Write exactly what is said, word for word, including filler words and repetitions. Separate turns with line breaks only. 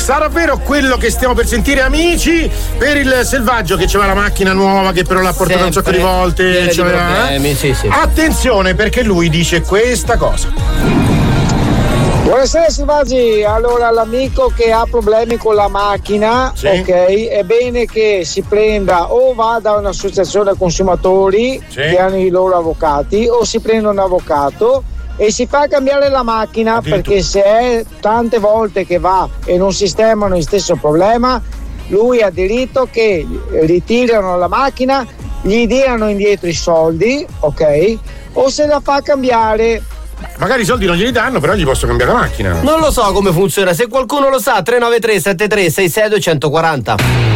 sarà vero quello che stiamo per sentire, amici? Per il Selvaggio che c'aveva la macchina nuova, che però l'ha portata un sacco di volte. Cioè,
di sì, sì.
Attenzione, perché lui dice questa cosa.
Buonasera Selvaggi, allora l'amico che ha problemi con la macchina, sì. ok, è bene che si prenda o vada a un'associazione consumatori sì. che hanno i loro avvocati, o si prende un avvocato e si fa cambiare la macchina, perché se è tante volte che va e non sistemano il stesso problema, lui ha diritto che ritirano la macchina, gli diano indietro i soldi, ok, o se la fa cambiare.
Magari i soldi non glieli danno, però gli posso cambiare la macchina.
Non lo so come funziona, se qualcuno lo sa, tre nove tre sette tre sei sei due quattro zero.